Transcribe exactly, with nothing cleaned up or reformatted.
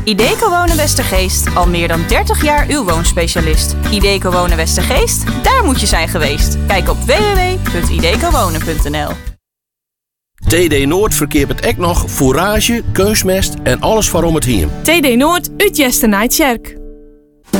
Ideco Wonen Westergeest, al meer dan dertig jaar uw woonspecialist. Ideco Wonen Westergeest, daar moet je zijn geweest. Kijk op w w w punt ideco wonen punt n l. T D Noord verkeert met ek nog fourage, keusmest en alles waarom het hiem. T D Noord, Utrecht en Nijtjerk.